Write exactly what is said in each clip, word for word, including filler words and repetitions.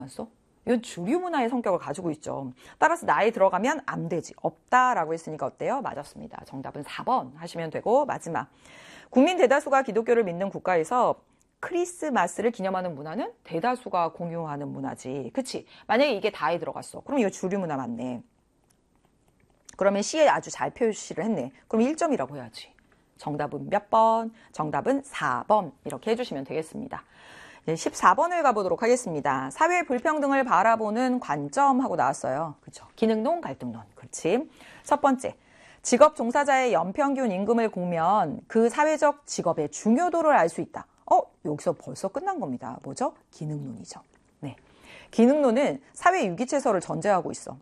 이건 주류 문화의 성격을 가지고 있죠. 따라서 나에 들어가면 안 되지, 없다라고 했으니까 어때요? 맞았습니다. 정답은 사 번 하시면 되고, 마지막. 국민 대다수가 기독교를 믿는 국가에서 크리스마스를 기념하는 문화는 대다수가 공유하는 문화지. 그치? 만약에 이게 다에 들어갔어. 그럼 이거 주류 문화 맞네. 그러면 C에 아주 잘 표시를 했네. 그럼 일 점이라고 해야지. 정답은 몇 번? 정답은 사 번. 이렇게 해주시면 되겠습니다. 십사 번을 가보도록 하겠습니다. 사회 불평등을 바라보는 관점하고 나왔어요. 그렇죠? 기능론, 갈등론. 그렇지? 첫 번째, 직업 종사자의 연평균 임금을 보면 그 사회적 직업의 중요도를 알 수 있다. 어? 여기서 벌써 끝난 겁니다. 뭐죠? 기능론이죠. 네. 기능론은 사회 유기체설을 전제하고 있어.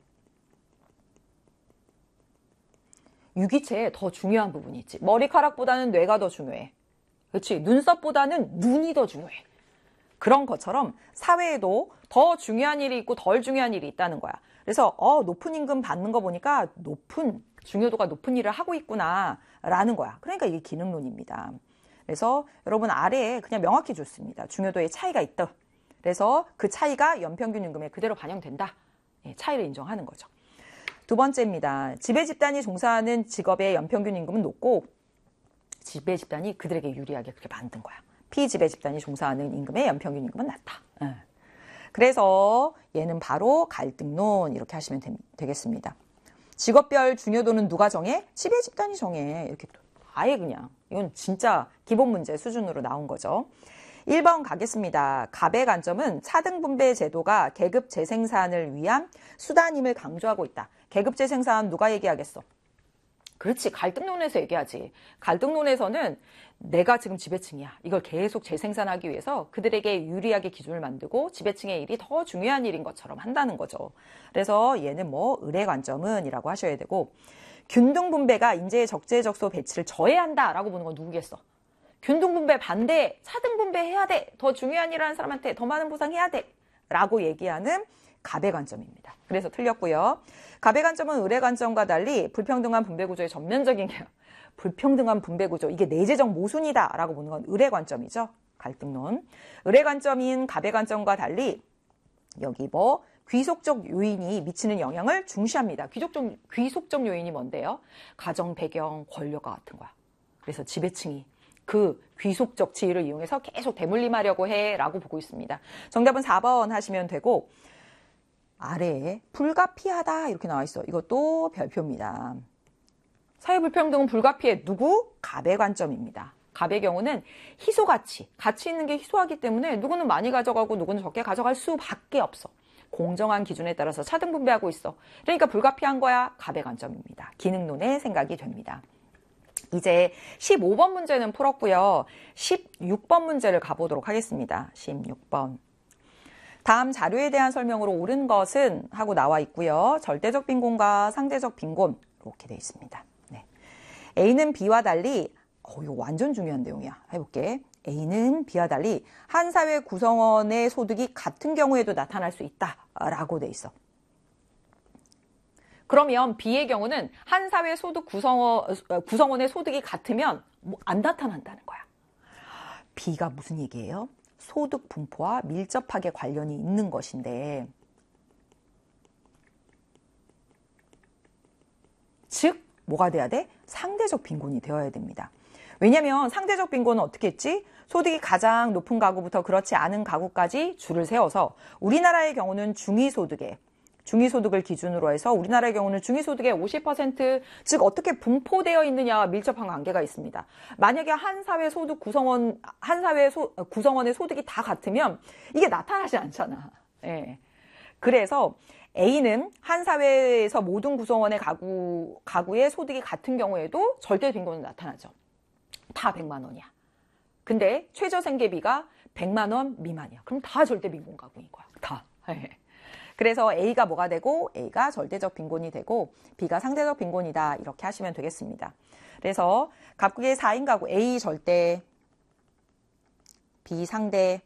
유기체에 더 중요한 부분이 있지. 머리카락보다는 뇌가 더 중요해. 그렇지? 눈썹보다는 눈이 더 중요해. 그런 것처럼 사회에도 더 중요한 일이 있고 덜 중요한 일이 있다는 거야. 그래서 어, 높은 임금 받는 거 보니까 높은, 중요도가 높은 일을 하고 있구나 라는 거야. 그러니까 이게 기능론입니다. 그래서 여러분 아래에 그냥 명확히 줬습니다. 중요도의 차이가 있다. 그래서 그 차이가 연평균 임금에 그대로 반영된다. 예, 차이를 인정하는 거죠. 두 번째입니다. 지배 집단이 종사하는 직업의 연평균 임금은 높고 지배 집단이 그들에게 유리하게 그렇게 만든 거야. 피지배 집단이 종사하는 임금의 연평균 임금은 낮다. 예. 그래서 얘는 바로 갈등론 이렇게 하시면 되, 되겠습니다. 직업별 중요도는 누가 정해? 지배 집단이 정해. 이렇게 아예 그냥 이건 진짜 기본 문제 수준으로 나온 거죠. 일 번 가겠습니다. 갑의 관점은 차등 분배 제도가 계급 재생산을 위한 수단임을 강조하고 있다. 계급 재생산 누가 얘기하겠어? 그렇지. 갈등론에서 얘기하지. 갈등론에서는 내가 지금 지배층이야. 이걸 계속 재생산하기 위해서 그들에게 유리하게 기준을 만들고 지배층의 일이 더 중요한 일인 것처럼 한다는 거죠. 그래서 얘는 뭐 의례 관점은 이라고 하셔야 되고, 균등 분배가 인재의 적재적소 배치를 저해한다라고 보는 건 누구겠어? 균등 분배 반대, 차등 분배 해야 돼. 더 중요한 일을 하는 사람한테 더 많은 보상해야 돼. 라고 얘기하는 갑의 관점입니다. 그래서 틀렸고요. 갑의 관점은 의례 관점과 달리 불평등한 분배 구조의 전면적인 게 불평등한 분배 구조, 이게 내재적 모순이다 라고 보는 건 의례 관점이죠. 갈등론. 의례 관점인 갑의 관점과 달리 여기 뭐 귀속적 요인이 미치는 영향을 중시합니다. 귀속적, 귀속적 요인이 뭔데요? 가정 배경, 권력과 같은 거야. 그래서 지배층이 그 귀속적 지위를 이용해서 계속 대물림하려고 해 라고 보고 있습니다. 정답은 사 번 하시면 되고, 아래에 불가피하다 이렇게 나와 있어. 이것도 별표입니다. 사회불평등은 불가피해. 누구? 갑의 관점입니다. 갑의 경우는 희소가치, 가치 있는 게 희소하기 때문에 누구는 많이 가져가고 누구는 적게 가져갈 수밖에 없어. 공정한 기준에 따라서 차등 분배하고 있어. 그러니까 불가피한 거야. 갑의 관점입니다. 기능론의 생각이 됩니다. 이제 십오 번 문제는 풀었고요. 십육 번 문제를 가보도록 하겠습니다. 십육 번. 다음 자료에 대한 설명으로 옳은 것은 하고 나와 있고요. 절대적 빈곤과 상대적 빈곤 이렇게 되어 있습니다. 네. A는 B와 달리, 어, 이거 완전 중요한 내용이야. 해볼게. A는 B와 달리 한 사회 구성원의 소득이 같은 경우에도 나타날 수 있다라고 돼 있어. 그러면 B의 경우는 한 사회 소득 구성원, 구성원의 소득이 같으면 뭐 안 나타난다는 거야. B가 무슨 얘기예요? 소득 분포와 밀접하게 관련이 있는 것인데, 즉 뭐가 돼야 돼? 상대적 빈곤이 되어야 됩니다. 왜냐하면 상대적 빈곤은 어떻게 했지? 소득이 가장 높은 가구부터 그렇지 않은 가구까지 줄을 세워서 우리나라의 경우는 중위소득에 중위소득을 기준으로 해서 우리나라의 경우는 중위소득의 오십 퍼센트, 즉 어떻게 분포되어 있느냐와 밀접한 관계가 있습니다. 만약에 한 사회 소득 구성원, 한 사회 소, 구성원의 소득이 다 같으면 이게 나타나지 않잖아. 예. 그래서 A는 한 사회에서 모든 구성원의 가구, 가구의 소득이 같은 경우에도 절대 빈곤은 나타나죠. 다 백만 원이야. 근데 최저 생계비가 백만 원 미만이야. 그럼 다 절대 빈곤 가구인 거야. 다. 예. 그래서 A가 뭐가 되고 A가 절대적 빈곤이 되고 B가 상대적 빈곤이다 이렇게 하시면 되겠습니다. 그래서 각국의 사 인 가구 A 절대, B 상대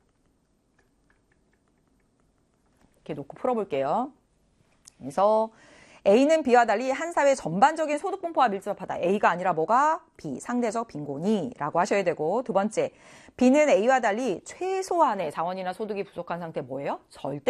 이렇게 놓고 풀어볼게요. 그래서 A는 B와 달리 한 사회 전반적인 소득 분포와 밀접하다. A가 아니라 뭐가? B, 상대적 빈곤이 라고 하셔야 되고, 두 번째, B는 A와 달리 최소한의 자원이나 소득이 부족한 상태 뭐예요? 절대